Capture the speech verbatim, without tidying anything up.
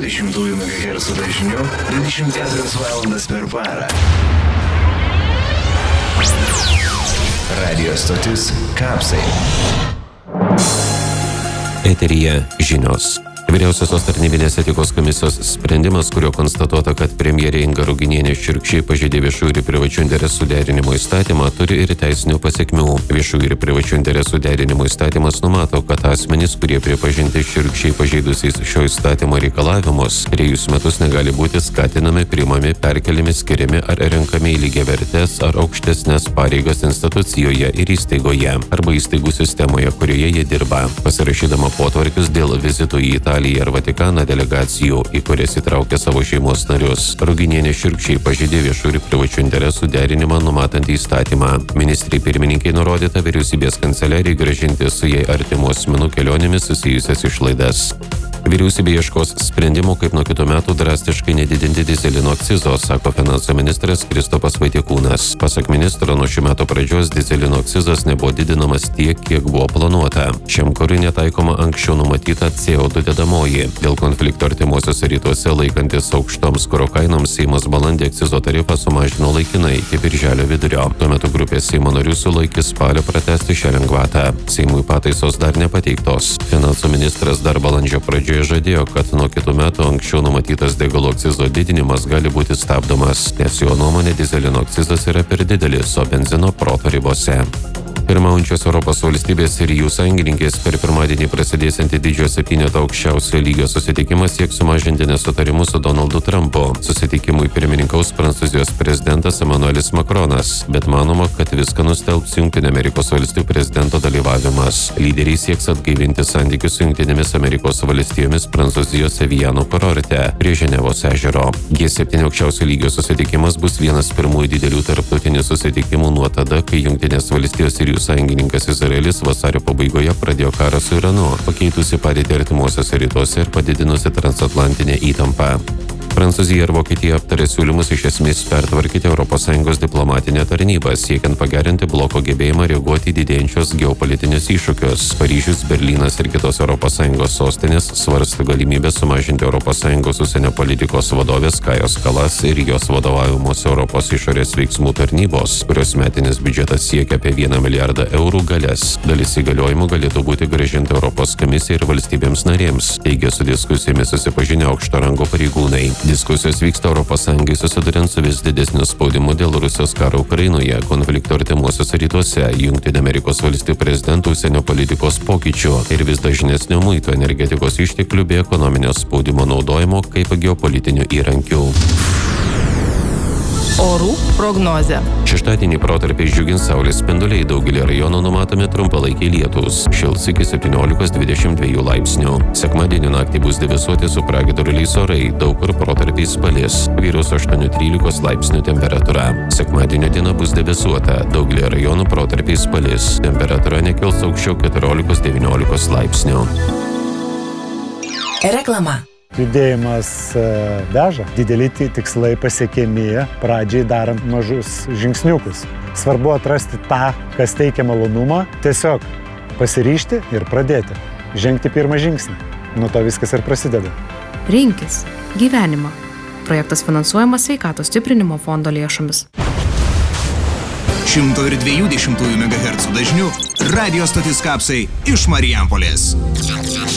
dvidešimt megahercų dažniu dvidešimt keturias valandas per parą. Radio stotis Kapsai. Eteryje žinios. Vyriausiosios tarnybinės etikos komisijos sprendimas, kurio konstatuota, kad premjerė Inga Ruginienė šiurkščiai pažeidė viešųjų ir privačių interesų derinimo įstatymą, turi ir teisinių pasekmių. Viešųjų ir privačių interesų derinimo įstatymas numato, kad asmenys, kurie pripažinti šiurkščiai pažeidusiais šio įstatymo reikalavimus, trejus metus negali būti skatinami, priimami, perkeliami, skiriami ar renkami į lygiavertes ar aukštesnės pareigas institucijoje ir įstaigoje arba įstaigų sistemoje, kurioje jie dirba. Pasirašydama potvarkius dėl vizitų į Italiją ar Vatikaną delegacijų, į kurias įtraukė savo šeimos narius, Ruginienė šiurkščiai pažeidė viešų ir privačių interesų derinimą numatantį įstatymą. Ministrei pirmininkai nurodyta vyriausybės kanceliarijai grąžinti su jai artimų asmenų kelionėmis susijusias išlaidas. Vyriausybė ieškos sprendimų, kaip nuo kitų metų drastiškai nedidinti dyzelino akcizo, sako finansų ministras Kristopas Vaitekūnas. Pasak ministro, nuo šių metų pradžios dyzelino akcizas nebuvo didinamas tiek, kiek buvo planuota. Šiam kurui netaikoma anksčiau numatyta C O du dedamoji. Dėl konflikto artimuosiuose rytuose laikantis aukštoms kuro kainoms Seimas balandį akcizo tarifą sumažino laikinai iki birželio vidurio. Tuo metu grupė Seimo narių sulaikė spalio pratęsti šią lengvatą. Seimui pataisos dar nepateiktos. Finansų ministras dar balandžio pradžioje žadėjo, kad nuo kitų metų anksčiau numatytas degalų akcizo didinimas gali būti stabdomas, nes jo nuomonė dyzelino akcizas yra per didelis, o benzino proto ribose. Pirmaujančios Europos valstybės ir jų sąjungininkės per pirmadienį prasidėsiantį didžiojo septyneto aukščiausio lygio susitikimą sieks sumažinti nesutarimus su Donaldu Trumpu. Susitikimui pirmininkaus Prancūzijos prezidentas Emmanuelis Macronas, bet manoma, kad viską nustelbs Jungtinių Amerikos valstijų prezidento dalyvavimas. Lyderiai sieks atgaivinti santykius su Jungtinėmis Amerikos valstijomis Prancūzijos Eviano kurorte prie Ženevos ežero. G septyni aukščiausio lygio susitikimas bus vienas pirmųjų didelių tarptautinių susitikimų nuo tada, kai Jungtinės valstijos ir jų sąjungininkas Izraelis vasario pabaigoje pradėjo karą su Iranu, pakeitusi padėtį artimuosiuose rytuose ir padidinusi transatlantinę įtampą. Prancūzija ir Vokietija aptarė siūlymus iš esmės pertvarkyti Europos Sąjungos diplomatinę tarnybą, siekiant pagerinti bloko gebėjimą reaguoti į didėjančius geopolitinius iššūkius. Paryžius, Berlynas ir kitos Europos Sąjungos sostinės svarsto galimybę sumažinti Europos Sąjungos užsienio politikos vadovės Kajos Kalas ir jos vadovaujamos Europos išorės veiksmų tarnybos, kurios metinis biudžetas siekia apie vieną milijardą eurų galės. Dalis įgaliojimų galėtų būti grąžinti Europos komisijai ir valstybėms narėms, teigia su diskusijomis susipažinę aukšto rango pareigūnai. Diskusijos vyksta Europos Sąjungai susiduriant su vis didesniu spaudimu dėl Rusijos karo Ukrainoje, konflikto artimuosiuose rytuose, Jungtinių Amerikos valstijų prezidentų užsienio politikos pokyčių ir vis dažnesnio muito energetikos išteklių bei ekonominio spaudimo naudojimo kaip geopolitinių įrankių. Orų prognozė. Šeštadienį protarpiais džiugins saulės spinduliai, daugelį rajonų numatomi trumpalaikiai lietūs, šils iki septyniolikos dvidešimt dviejų laipsnių. Sekmadienį naktį bus debesuoti su pragiedruliais orai, daug kur protarpiais palis, vyraus aštuoni trylikos laipsnių temperatūra. Sekmadienio diena bus debesuota, daugelį rajonų protarpiais palis, temperatūra nekils aukščiau keturiolikos devyniolikos laipsnių. Reklama. Judėjimas veža, dideli tikslai pasiekiami pradžiai darant mažus žingsniukus. Svarbu atrasti tą, kas teikia malonumą, tiesiog pasiryžti ir pradėti. Žengti pirmą žingsnį. Nuo to viskas ir prasideda. Rinkis gyvenimą. Projektas finansuojamas Sveikatos stiprinimo fondo lėšomis. šimto dviejų megahercų dažniu radio stotis Kapsai iš Marijampolės.